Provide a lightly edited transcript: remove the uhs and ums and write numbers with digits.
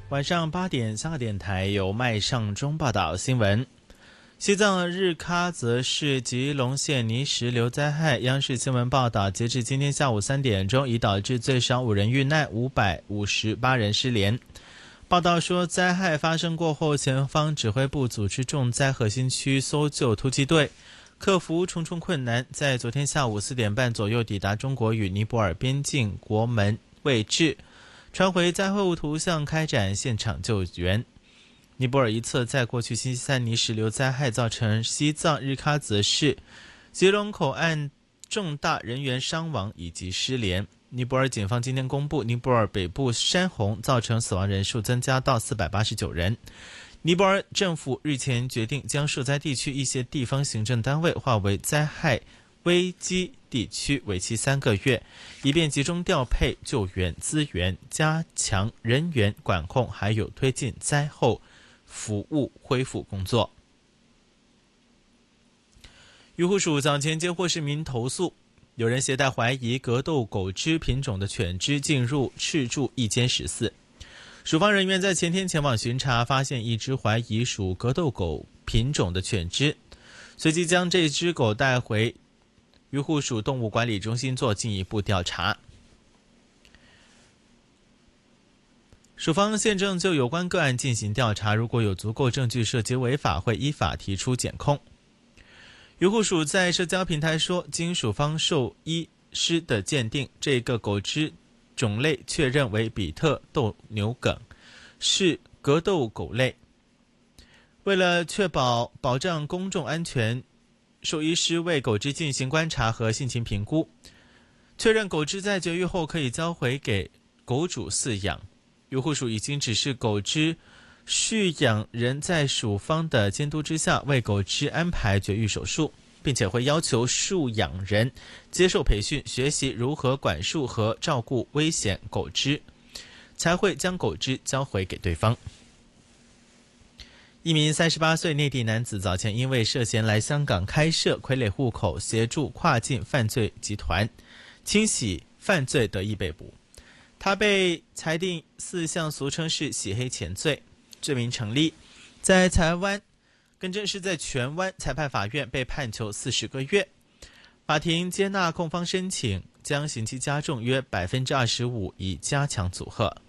晚上8点，香港电台由麦尚中报道新闻。西藏日喀则市吉隆县泥石流灾害，央视新闻报道，截至今天下午3点钟，已导致最少5人遇难，558人失联。报道说，灾害发生过后，前方指挥部组织重灾核心区搜救突击队，克服重重困难，在昨天下午4点半左右抵达中国与尼泊尔边境国门位置，传回灾后图像，开展现场救援。尼泊尔一侧在过去星期三泥石流灾害造成西藏日喀则市吉隆口岸重大人员伤亡以及失联。尼泊尔警方今天公布，尼泊尔北部山洪造成死亡人数增加到489人。尼泊尔政府日前决定将受灾地区一些地方行政单位划为灾害危机地区，为期3个月，以便集中调配救援资源，加强人员管控，还有推进灾后服务恢复工作。渔护署早前接获市民投诉，有人携带怀疑格斗狗只品种的犬只进入赤柱一间食肆。署方人员在前天前往巡查，发现一只怀疑属格斗狗品种的犬只，随即将这只狗带回渔护署动物管理中心做进一步调查。署方现正就有关个案进行调查，如果有足够证据涉及违法，会依法提出检控。渔护署在社交平台说，经署方兽医师的鉴定，这个狗只种类确认为比特斗牛梗，是格斗狗类。为了确保保障公众安全，兽医师为狗只进行观察和性情评估，确认狗只在绝育后可以交回给狗主饲养。渔护署已经指示狗只畜养人在署方的监督之下为狗只安排绝育手术，并且会要求畜养人接受培训，学习如何管束和照顾危险狗只，才会将狗只交回给对方。一名38岁内地男子早前因为涉嫌来香港开设傀儡户口，协助跨境犯罪集团清洗犯罪得以被捕。他被裁定4项俗称是洗黑钱罪，罪名成立，在台湾更正是在荃湾裁判法院被判囚40个月。法庭接纳控方申请，将刑期加重约25%，以加强阻吓。